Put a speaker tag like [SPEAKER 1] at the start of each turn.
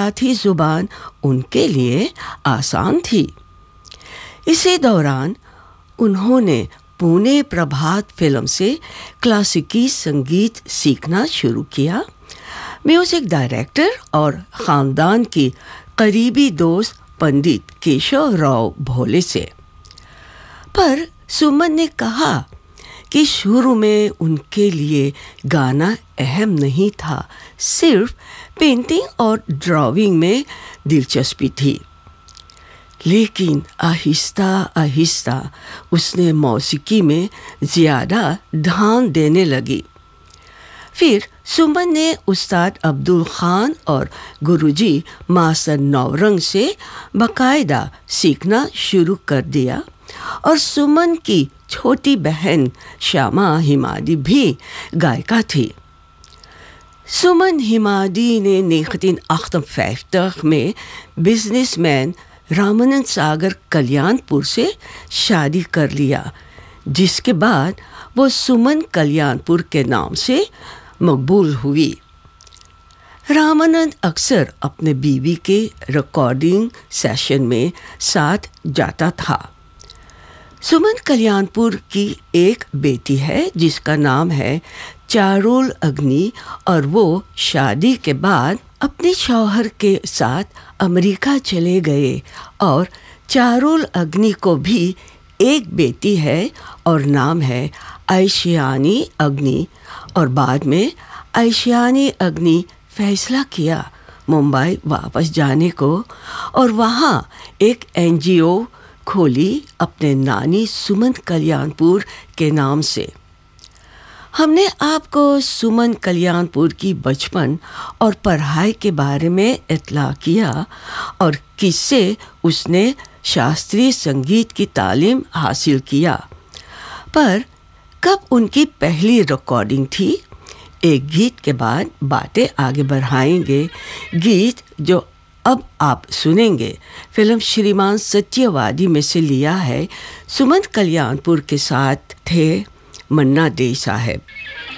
[SPEAKER 1] मराठी ज़ुबान उनके लिए आसान थी। इसी दौरान उन्होंने पुणे प्रभात फिल्म से क्लासिकी संगीत सीखना शुरू किया। म्यूज़िक डायरेक्टर और ख़ानदान की करीबी दोस्त पंडित केशव राव भोले से। पर सुमन ने कहा कि शुरू में उनके लिए गाना अहम नहीं था, सिर्फ पेंटिंग और ड्राइंग में दिलचस्पी थी। लेकिन आहिस्ता आहिस्ता उसने मौसीकी में ज़्यादा ध्यान देने लगी। फिर सुमन ने उस्ताद अब्दुल खान और गुरुजी मास्टर नौरंग से बाकायदा सीखना शुरू कर दिया और सुमन की छोटी बहन श्यामा हिमादी भी गायिका थी। सुमन हिमादी ने 1958 में बिजनेसमैन रामानंद सागर कल्याणपुर से शादी कर लिया, जिसके बाद वो सुमन कल्याणपुर के नाम से मकबूल हुई। रामानंद अक्सर अपने बीवी के रिकॉर्डिंग सेशन में साथ जाता था। सुमन कल्याणपुर की एक बेटी है जिसका नाम है चारुल अग्नि और वो शादी के बाद अपने शौहर के साथ अमेरिका चले गए और चारुल अग्नि को भी एक बेटी है और नाम है ऐशियानी अग्नि। और बाद में ऐशियानी अग्नि फैसला किया मुंबई वापस जाने को और वहाँ एक NGO खोली अपने नानी सुमन कल्याणपुर के नाम से। हमने आपको सुमन कल्याणपुर की बचपन और पढ़ाई के बारे में इत्तला किया और किससे उसने शास्त्रीय संगीत की तालीम हासिल किया। पर कब उनकी पहली रिकॉर्डिंग थी? एक गीत के बाद बातें आगे बढ़ाएंगे। गीत जो अब आप सुनेंगे फिल्म श्रीमान सत्यवादी में से लिया है। सुमन कल्याणपुर के साथ थे मन्ना डे साहब।